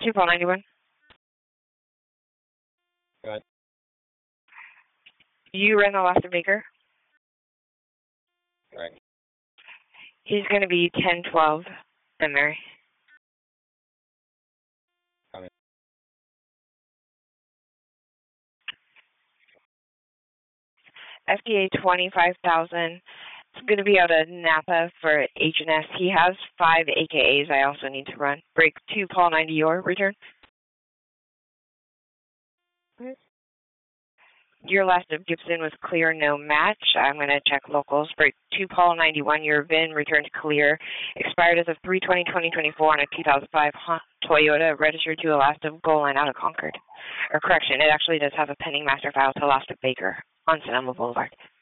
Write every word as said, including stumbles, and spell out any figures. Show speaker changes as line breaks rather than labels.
two Paul ninety-one.
Go ahead.
You ran the last of Baker?
Correct.
He's going to be ten twelve, and Mary.
Coming.
F D A twenty-five thousand. It's going to be out of Napa for H and S. He has five A K As I also need to run. Break two Paul ninety, your return. Your last of Gibson was clear, no match. I'm going to check locals. Break two Paul ninety-one, your V I N returned clear. Expired as of three twenty twenty twenty-four on a two thousand five Toyota, registered to Elastic Goal Line out of Concord. Or correction, it actually does have a pending master file to Elastic Baker on Sonoma Boulevard.